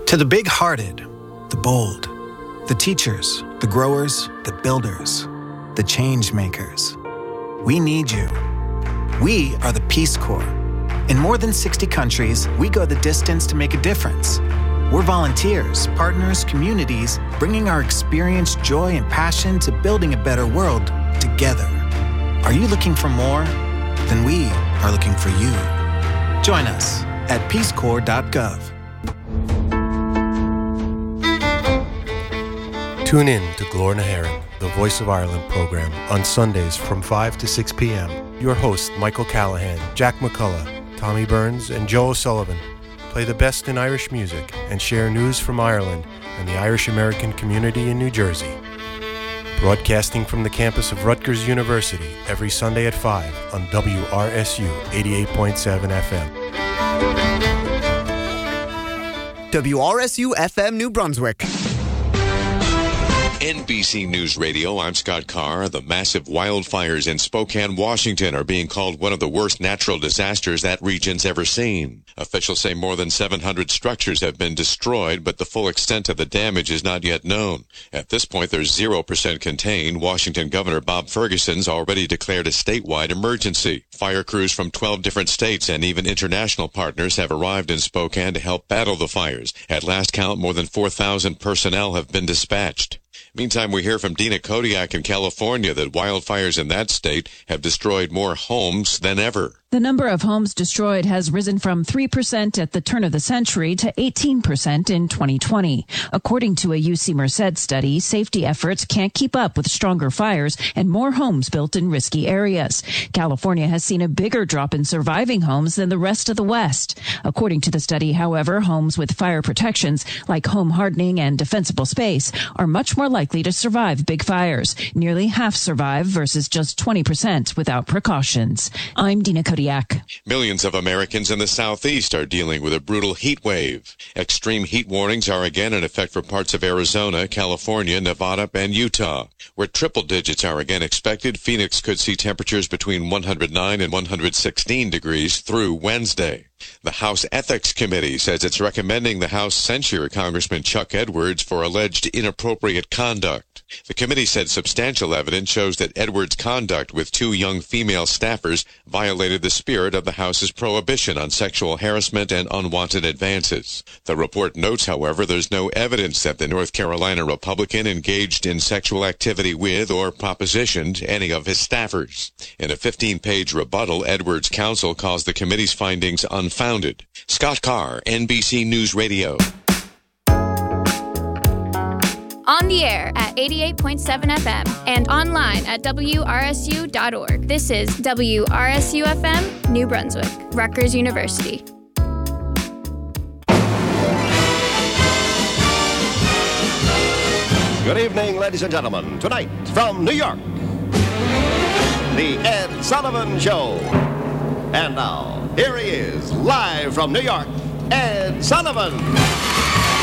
To the big-hearted, the bold, the teachers, the growers, the builders, the change makers, we need you. We are the Peace Corps. In more than 60 countries, we go the distance to make a difference. We're volunteers, partners, communities, bringing our experience, joy, and passion to building a better world together. Are you looking for more? Then we are looking for you. Join us at peacecorps.gov. Tune in to Glorna Heron, the Voice of Ireland program, on Sundays from 5 to 6 p.m. Your hosts, Michael Callahan, Jack McCullough, Tommy Burns, and Joe O'Sullivan play the best in Irish music and share news from Ireland and the Irish-American community in New Jersey. Broadcasting from the campus of Rutgers University every Sunday at 5 on WRSU 88.7 FM. WRSU FM New Brunswick. NBC News Radio, I'm Scott Carr. The massive wildfires in Spokane, Washington are being called one of the worst natural disasters that region's ever seen. Officials say more than 700 structures have been destroyed, but the full extent of the damage is not yet known. At this point, there's 0% contained. Washington Governor Bob Ferguson's already declared a statewide emergency. Fire crews from 12 different states and even international partners have arrived in Spokane to help battle the fires. At last count, more than 4,000 personnel have been dispatched. Meantime, we hear from Dina Kodiak in California that wildfires in that state have destroyed more homes than ever. The number of homes destroyed has risen from 3% at the turn of the century to 18% in 2020. According to a UC Merced study, safety efforts can't keep up with stronger fires and more homes built in risky areas. California has seen a bigger drop in surviving homes than the rest of the West. According to the study, however, homes with fire protections like home hardening and defensible space are much more likely to survive big fires. Nearly half survive versus just 20% without precautions. I'm Dina Kodiak. Millions of Americans in the Southeast are dealing with a brutal heat wave. Extreme heat warnings are again in effect for parts of Arizona, California, Nevada, and Utah. Where triple digits are again expected, Phoenix could see temperatures between 109 and 116 degrees through Wednesday. The House Ethics Committee says it's recommending the House censure Congressman Chuck Edwards for alleged inappropriate conduct. The committee said substantial evidence shows that Edwards' conduct with two young female staffers violated the spirit of the House's prohibition on sexual harassment and unwanted advances. The report notes, however, there's no evidence that the North Carolina Republican engaged in sexual activity with or propositioned any of his staffers. In a 15-page rebuttal, Edwards' counsel calls the committee's findings unfounded. Scott Carr, NBC News Radio. On the air at 88.7 FM and online at WRSU.org. This is WRSU FM, New Brunswick, Rutgers University. Good evening, ladies and gentlemen. Tonight, from New York, The Ed Sullivan Show. And now, here he is, live from New York, Ed Sullivan.